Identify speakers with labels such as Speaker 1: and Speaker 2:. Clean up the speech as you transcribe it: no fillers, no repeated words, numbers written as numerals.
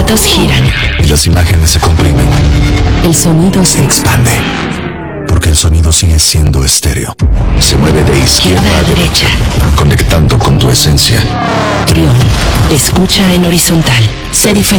Speaker 1: aparatos giran.
Speaker 2: Y las imágenes se comprimen.
Speaker 1: El sonido se
Speaker 2: Expande. Porque el sonido sigue siendo estéreo. Se mueve de izquierda a derecha, conectando con tu esencia.
Speaker 1: Trión. Escucha en horizontal. Sé diferente.